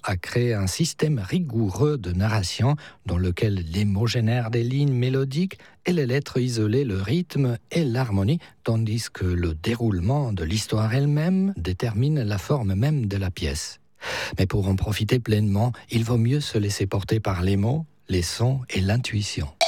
a créé un système rigoureux de narration dans lequel les mots génèrent des lignes mélodiques et les lettres isolées le rythme et l'harmonie, tandis que le déroulement de l'histoire elle-même détermine la forme même de la pièce. Mais pour en profiter pleinement, il vaut mieux se laisser porter par les mots, les sons et l'intuition.